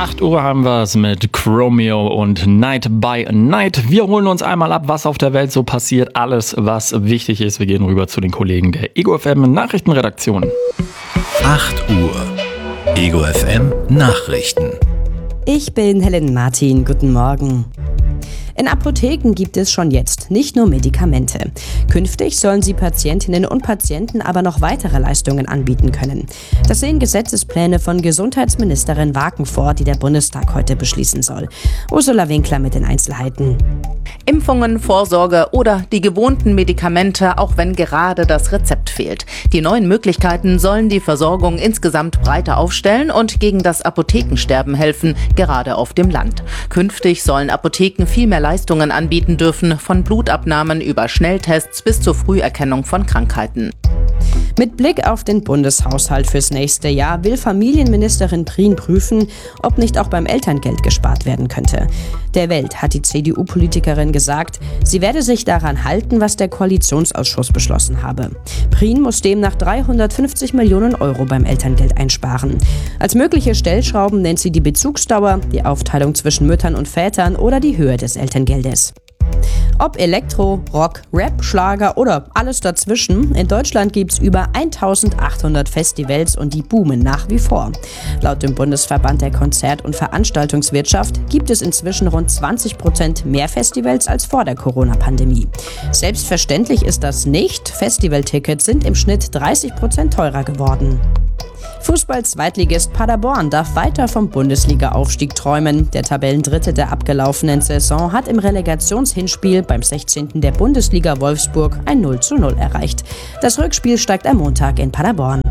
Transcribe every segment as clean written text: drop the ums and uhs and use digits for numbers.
8 Uhr haben wir es mit Chromeo und Night by Night. Wir holen uns einmal ab, was auf der Welt so passiert. Alles, was wichtig ist. Wir gehen rüber zu den Kollegen der Ego FM Nachrichtenredaktion. 8 Uhr. Ego FM Nachrichten. Ich bin Helen Martin. Guten Morgen. In Apotheken gibt es schon jetzt nicht nur Medikamente. Künftig sollen sie Patientinnen und Patienten aber noch weitere Leistungen anbieten können. Das sehen Gesetzespläne von Gesundheitsministerin Waken vor, die der Bundestag heute beschließen soll. Ursula Winkler mit den Einzelheiten. Impfungen, Vorsorge oder die gewohnten Medikamente, auch wenn gerade das Rezept fehlt. Die neuen Möglichkeiten sollen die Versorgung insgesamt breiter aufstellen und gegen das Apothekensterben helfen, gerade auf dem Land. Künftig sollen Apotheken viel mehr Leistungen anbieten dürfen, von Blutabnahmen über Schnelltests bis zur Früherkennung von Krankheiten. Mit Blick auf den Bundeshaushalt fürs nächste Jahr will Familienministerin Prien prüfen, ob nicht auch beim Elterngeld gespart werden könnte. Der Welt hat die CDU-Politikerin gesagt, sie werde sich daran halten, was der Koalitionsausschuss beschlossen habe. Prien muss demnach 350 Millionen Euro beim Elterngeld einsparen. Als mögliche Stellschrauben nennt sie die Bezugsdauer, die Aufteilung zwischen Müttern und Vätern oder die Höhe des Elterngeldes. Ob Elektro, Rock, Rap, Schlager oder alles dazwischen, in Deutschland gibt's über 1800 Festivals und die boomen nach wie vor. Laut dem Bundesverband der Konzert- und Veranstaltungswirtschaft gibt es inzwischen rund 20% mehr Festivals als vor der Corona-Pandemie. Selbstverständlich ist das nicht. Festivaltickets sind im Schnitt 30% teurer geworden. Fußball-Zweitligist Paderborn darf weiter vom Bundesliga-Aufstieg träumen. Der Tabellendritte der abgelaufenen Saison hat im Relegationshinspiel beim 16. der Bundesliga Wolfsburg ein 0:0 erreicht. Das Rückspiel steigt am Montag in Paderborn.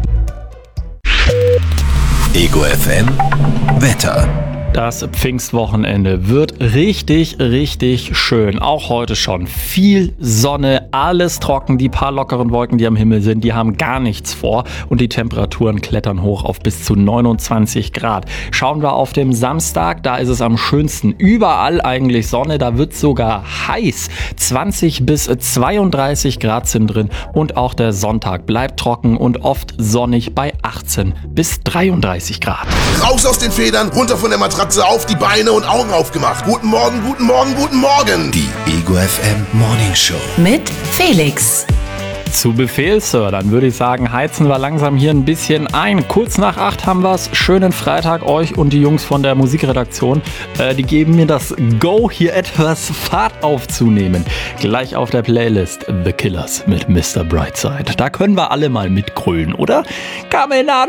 Ego FM Wetter. Das Pfingstwochenende wird richtig, richtig schön. Auch heute schon. Viel Sonne, alles trocken. Die paar lockeren Wolken, die am Himmel sind, die haben gar nichts vor. Und die Temperaturen klettern hoch auf bis zu 29 Grad. Schauen wir auf dem Samstag, da ist es am schönsten. Überall eigentlich Sonne, da wird es sogar heiß. 20 bis 32 Grad sind drin. Und auch der Sonntag bleibt trocken und oft sonnig bei 18 bis 33 Grad. Raus aus den Federn, runter von der Matratze, auf die Beine und Augen aufgemacht. Guten Morgen, guten Morgen, guten Morgen. Die Ego FM Morning Show. Mit Felix. Zu Befehl, Sir. Dann würde ich sagen, heizen wir langsam hier ein bisschen ein. Kurz nach 8 haben wir es. Schönen Freitag euch und die Jungs von der Musikredaktion. Die geben mir das Go, hier etwas Fahrt aufzunehmen. Gleich auf der Playlist The Killers mit Mr. Brightside. Da können wir alle mal mitgrölen, oder? Coming out